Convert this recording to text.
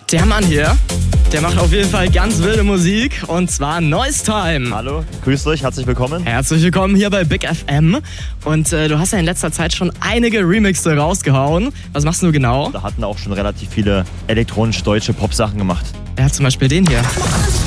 Der Mann hier, der macht auf jeden Fall ganz wilde Musik und zwar Noise Time. Hallo, grüßt euch, herzlich willkommen. Herzlich willkommen hier bei Big FM und du hast ja in letzter Zeit schon einige Remixe rausgehauen. Was machst du genau? Da hatten auch schon relativ viele elektronisch-deutsche Pop-Sachen gemacht. Er hat zum Beispiel den hier.